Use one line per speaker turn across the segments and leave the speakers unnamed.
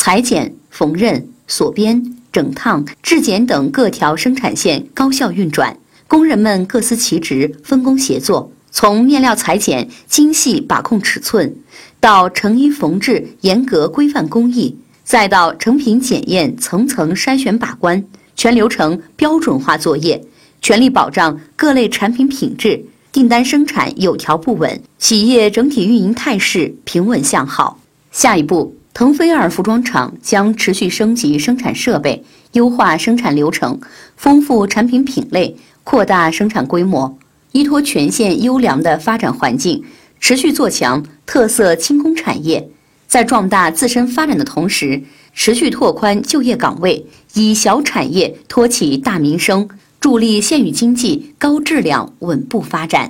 裁剪、缝纫、锁边、整烫、制剪等各条生产线高效运转，工人们各司其职，分工协作。从面料裁剪精细把控尺寸，到成衣缝制严格规范工艺，再到成品检验层层筛选把关，全流程标准化作业，全力保障各类产品品质，订单生产有条不紊，企业整体运营态势平稳向好。下一步，腾飞尔服装厂将持续升级生产设备，优化生产流程，丰富产品品类，扩大生产规模，依托全县优良的发展环境，持续做强特色轻工产业，在壮大自身发展的同时，持续拓宽就业岗位，以小产业托起大民生，助力县域经济高质量稳步发展。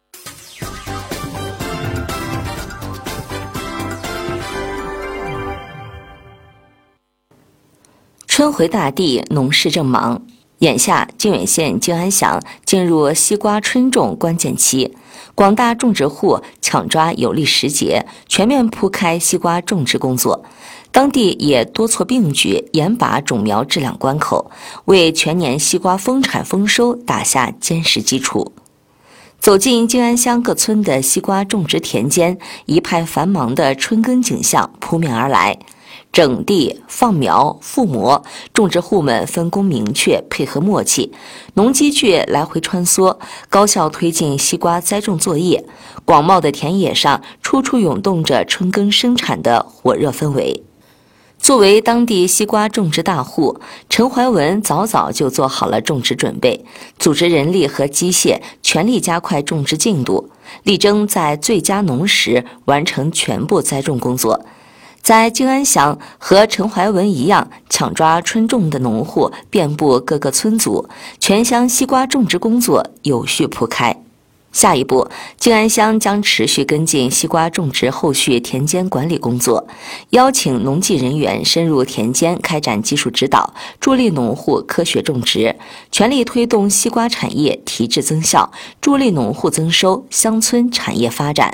春回大地，农事正忙。眼下，靖远县靖安乡进入西瓜春种关键期，广大种植户抢抓有利时节，全面铺开西瓜种植工作。当地也多措并举，严把种苗质量关口，为全年西瓜丰产丰收打下坚实基础。走进靖安乡各村的西瓜种植田间，一派繁忙的春耕景象扑面而来。整地、放苗、覆膜，种植户们分工明确，配合默契，农机具来回穿梭，高效推进西瓜栽种作业。广袤的田野上，处处涌动着春耕生产的火热氛围。作为当地西瓜种植大户，陈怀文早早就做好了种植准备，组织人力和机械，全力加快种植进度，力争在最佳农时完成全部栽种工作。在靖安乡，和陈怀文一样抢抓春种的农户遍布各个村组，全乡西瓜种植工作有序铺开。下一步，靖安乡将持续跟进西瓜种植后续田间管理工作，邀请农技人员深入田间开展技术指导，助力农户科学种植，全力推动西瓜产业提质增效，助力农户增收，乡村产业发展。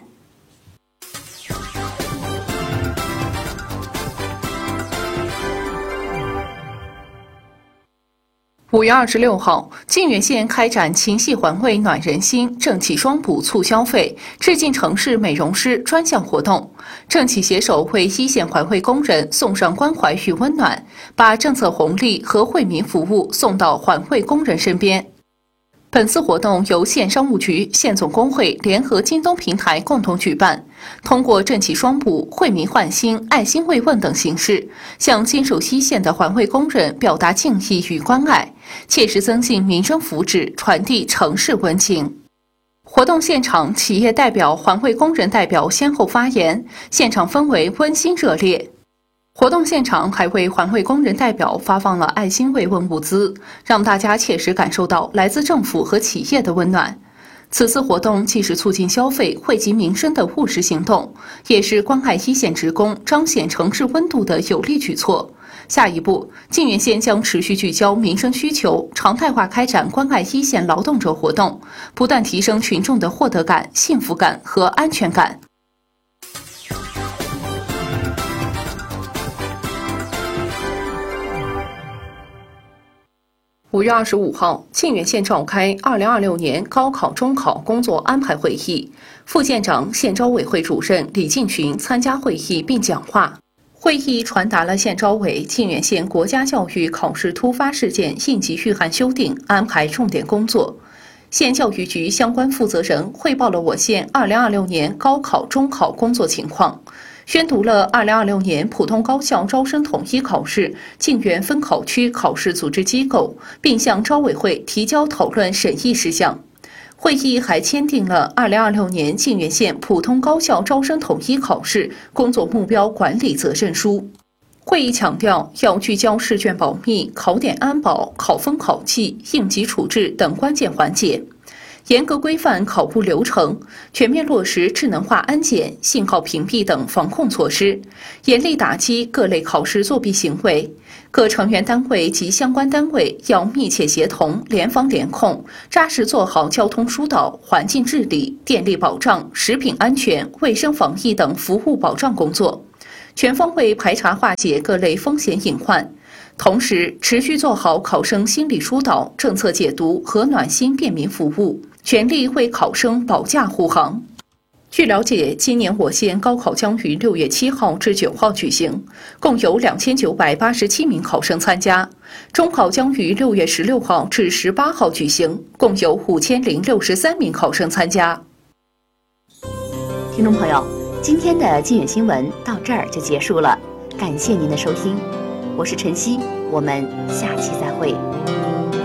5月26号，靖远县开展情系环卫暖人心、政企双补促消费、致敬城市美容师专项活动。政企携手为一线环卫工人送上关怀与温暖，把政策红利和惠民服务送到环卫工人身边。本次活动由县商务局、县总工会联合京东平台共同举办，通过政企双补、惠民焕新、爱心慰问等形式，向坚守一线的环卫工人表达敬意与关爱，切实增进民生福祉，传递城市温情。活动现场，企业代表、环卫工人代表先后发言，现场氛围温馨热烈。活动现场还为环卫工人代表发放了爱心慰问物资，让大家切实感受到来自政府和企业的温暖。此次活动既是促进消费、惠及民生的务实行动，也是关爱一线职工、彰显城市温度的有力举措。下一步，靖远县将持续聚焦民生需求，常态化开展关爱一线劳动者活动，不断提升群众的获得感、幸福感和安全感。5月25号，靖远县召开2026年高考中考工作安排会议，副县长、县招委会主任李进群参加会议并讲话。会议传达了县招委靖远县国家教育考试突发事件应急预案修订安排重点工作。县教育局相关负责人汇报了我县2026年高考中考工作情况，宣读了2026年普通高校招生统一考试靖远分考区考试组织机构，并向招委会提交讨论审议事项。会议还签订了2026年靖远县普通高校招生统一考试工作目标管理责任书。会议强调，要聚焦试卷保密、考点安保、考分考绩、应急处置等关键环节，严格规范考务流程，全面落实智能化安检、信号屏蔽等防控措施，严厉打击各类考试作弊行为。各成员单位及相关单位要密切协同、联防联控，扎实做好交通疏导、环境治理、电力保障、食品安全、卫生防疫等服务保障工作， 全方位排查化解各类风险隐患，同时持续做好考生心理疏导、政策解读和暖心便民服务，全力为考生保驾护航。据了解，今年我县高考将于6月7号至9号举行，共有2987名考生参加；中考将于6月16号至18号举行，共有5063名考生参加。
听众朋友，今天的靖远新闻到这儿就结束了，感谢您的收听，我是晨曦，我们下期再会。